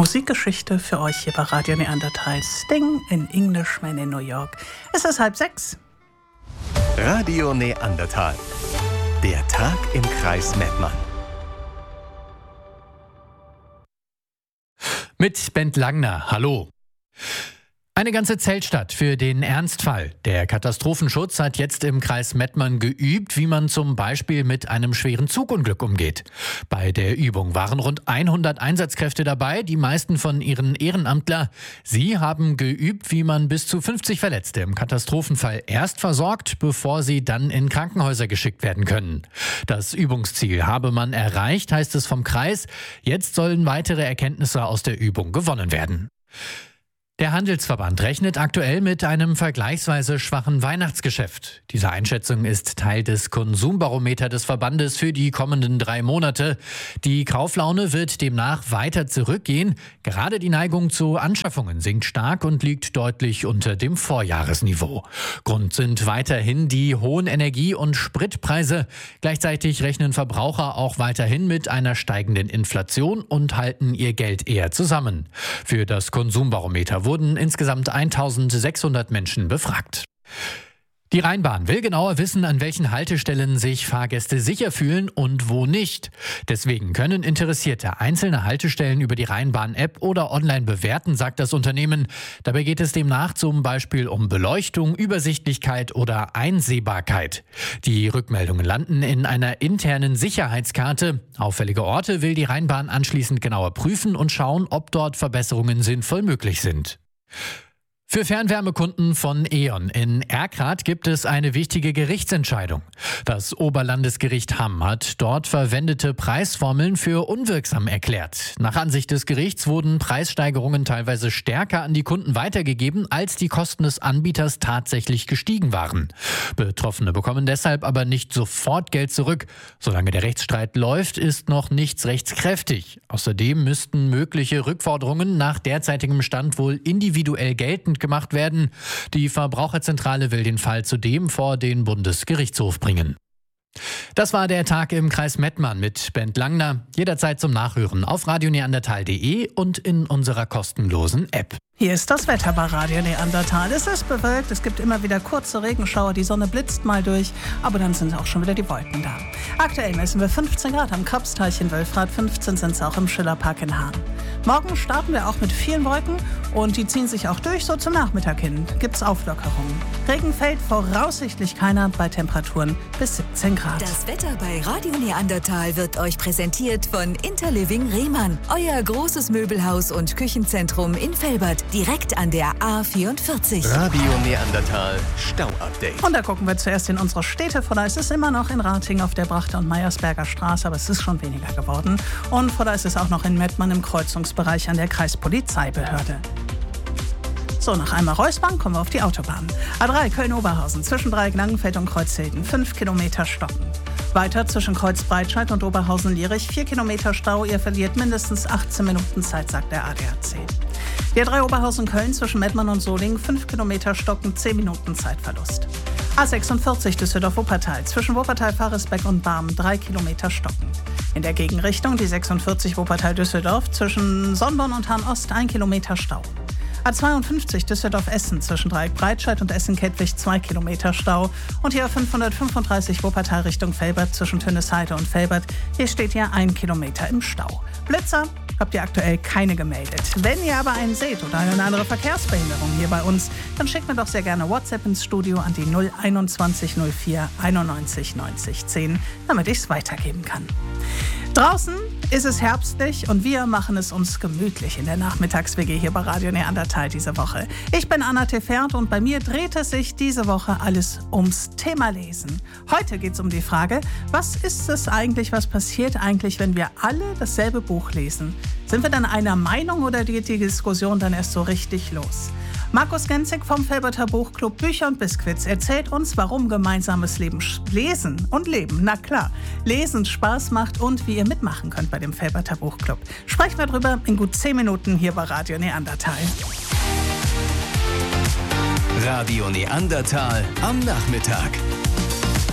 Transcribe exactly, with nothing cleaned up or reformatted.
Musikgeschichte für euch hier bei Radio Neandertal. Sting in Englishman in New York. Es ist halb sechs. Radio Neandertal. Der Tag im Kreis Mettmann. Mit Bent Langner, hallo. Eine ganze Zeltstadt für den Ernstfall. Der Katastrophenschutz hat jetzt im Kreis Mettmann geübt, wie man zum Beispiel mit einem schweren Zugunglück umgeht. Bei der Übung waren rund hundert Einsatzkräfte dabei, die meisten von ihren Ehrenamtler. Sie haben geübt, wie man bis zu fünfzig Verletzte im Katastrophenfall erst versorgt, bevor sie dann in Krankenhäuser geschickt werden können. Das Übungsziel habe man erreicht, heißt es vom Kreis. Jetzt sollen weitere Erkenntnisse aus der Übung gewonnen werden. Der Handelsverband rechnet aktuell mit einem vergleichsweise schwachen Weihnachtsgeschäft. Diese Einschätzung ist Teil des Konsumbarometer des Verbandes für die kommenden drei Monate. Die Kauflaune wird demnach weiter zurückgehen. Gerade die Neigung zu Anschaffungen sinkt stark und liegt deutlich unter dem Vorjahresniveau. Grund sind weiterhin die hohen Energie- und Spritpreise. Gleichzeitig rechnen Verbraucher auch weiterhin mit einer steigenden Inflation und halten ihr Geld eher zusammen. Für das Konsumbarometer wurden insgesamt eintausendsechshundert Menschen befragt. Die Rheinbahn will genauer wissen, an welchen Haltestellen sich Fahrgäste sicher fühlen und wo nicht. Deswegen können Interessierte einzelne Haltestellen über die Rheinbahn-App oder online bewerten, sagt das Unternehmen. Dabei geht es demnach zum Beispiel um Beleuchtung, Übersichtlichkeit oder Einsehbarkeit. Die Rückmeldungen landen in einer internen Sicherheitskarte. Auffällige Orte will die Rheinbahn anschließend genauer prüfen und schauen, ob dort Verbesserungen sinnvoll möglich sind. Für Fernwärmekunden von E.ON in Erkrath gibt es eine wichtige Gerichtsentscheidung. Das Oberlandesgericht Hamm hat dort verwendete Preisformeln für unwirksam erklärt. Nach Ansicht des Gerichts wurden Preissteigerungen teilweise stärker an die Kunden weitergegeben, als die Kosten des Anbieters tatsächlich gestiegen waren. Betroffene bekommen deshalb aber nicht sofort Geld zurück. Solange der Rechtsstreit läuft, ist noch nichts rechtskräftig. Außerdem müssten mögliche Rückforderungen nach derzeitigem Stand wohl individuell geltend gemacht werden. Die Verbraucherzentrale will den Fall zudem vor den Bundesgerichtshof bringen. Das war der Tag im Kreis Mettmann mit Bent Langner. Jederzeit zum Nachhören auf radio neandertal punkt de und in unserer kostenlosen App. Hier ist das Wetter bei Radio Neandertal. Es ist bewölkt, es gibt immer wieder kurze Regenschauer, die Sonne blitzt mal durch, aber dann sind auch schon wieder die Wolken da. Aktuell messen wir fünfzehn Grad am Krapsteich in Wölfrath, fünfzehn sind es auch im Schillerpark in Hahn. Morgen starten wir auch mit vielen Wolken und die ziehen sich auch durch, so zum Nachmittag hin gibt's Auflockerungen. Regen fällt voraussichtlich keiner bei Temperaturen bis siebzehn Grad. Das Wetter bei Radio Neandertal wird euch präsentiert von Interliving Rehmann, euer großes Möbelhaus und Küchenzentrum in Velbert. Direkt an der A vierundvierzig. Radio Neandertal Stau-Update. Und da gucken wir zuerst in unsere Städte. Vor da ist es immer noch in Rating auf der Brachter- und Meiersberger Straße, aber es ist schon weniger geworden. Und vor da ist es auch noch in Mettmann im Kreuzungsbereich an der Kreispolizeibehörde. So, nach einmal Reusbahn kommen wir auf die Autobahn. A drei Köln-Oberhausen zwischen Dreieck-Langenfeld und Kreuzhilden, fünf Kilometer stocken. Weiter zwischen Kreuz-Breitscheid und Oberhausen-Lierich, vier Kilometer Stau. Ihr verliert mindestens achtzehn Minuten Zeit, sagt der A D A C. Die A drei Oberhausen-Köln zwischen Mettmann und Solingen, fünf Kilometer stocken, zehn Minuten Zeitverlust. A sechsundvierzig Düsseldorf-Wuppertal zwischen Wuppertal-Faresbeck und Barmen, drei Kilometer stocken. In der Gegenrichtung die sechsundvierzig Wuppertal-Düsseldorf zwischen Sonnborn und Hahn-Ost, ein Kilometer Stau. A zweiundfünfzig Düsseldorf-Essen zwischen Dreieck-Breitscheid und Essen-Kettwig, zwei Kilometer Stau. Und hier fünfhundertfünfunddreißig Wuppertal Richtung Velbert zwischen Tönnesheide und Velbert. Hier steht ja ein Kilometer im Stau. Blitzer habt ihr aktuell keine gemeldet. Wenn ihr aber einen seht oder eine andere Verkehrsbehinderung hier bei uns, dann schickt mir doch sehr gerne WhatsApp ins Studio an die null einundzwanzig null vier einundneunzig neunzig zehn, damit ich es weitergeben kann. Draußen ist es herbstlich und wir machen es uns gemütlich in der Nachmittags-W G hier bei Radio Neandertal diese Woche. Ich bin Anna Tefert und bei mir dreht es sich diese Woche alles ums Thema Lesen. Heute geht es um die Frage, was ist es eigentlich, was passiert eigentlich, wenn wir alle dasselbe Buch lesen? Sind wir dann einer Meinung oder geht die Diskussion dann erst so richtig los? Markus Genzig vom Velberter Buchclub Bücher und Biskuits erzählt uns, warum gemeinsames Leben, Lesen und Leben, na klar, Lesen Spaß macht und wie ihr mitmachen könnt bei dem Velberter Buchclub. Sprechen wir drüber in gut zehn Minuten hier bei Radio Neandertal. Radio Neandertal am Nachmittag.